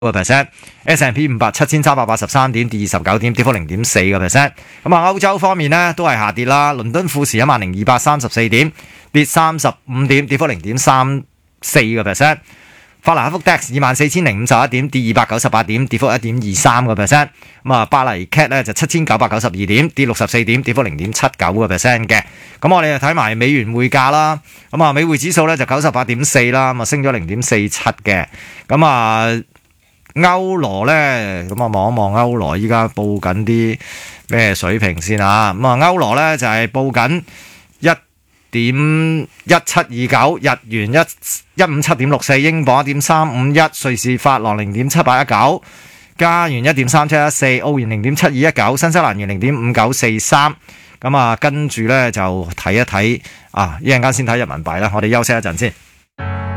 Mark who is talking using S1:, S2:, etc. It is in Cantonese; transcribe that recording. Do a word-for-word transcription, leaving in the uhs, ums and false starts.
S1: 個 percent，S and P 五百七千三百八十三點，跌二十九點，跌幅零點四個 percent。咁啊，歐洲方面呢都係下跌啦。倫敦富時一萬零二百三十四點，跌三十五點，跌幅零點三四個 percent。法蘭克福 D A X 二萬四千零五十一點，跌二百九十八點，跌幅一點二三個 percent。咁啊，巴黎 C A T 咧就七千九百九十二點，跌六十四點，跌幅零點七九個 percent 嘅。咁我哋就睇埋美元匯價啦。咁啊，美匯指數咧就九十八點四啦，咁啊升咗零點四七嘅。咁啊，歐羅咧，咁啊望一望歐羅依家報緊啲咩水平先啊？咁啊，歐羅咧就係報緊一點一七二九，日元一一五七點六四，英鎊一點三五一，瑞士法郎零點七八一九，加元一點三七一四，澳元零點七二一九，新西蘭元零點五九四三。咁啊，跟住咧就睇一睇啊，一陣間先睇人民幣啦。我哋休息一陣先。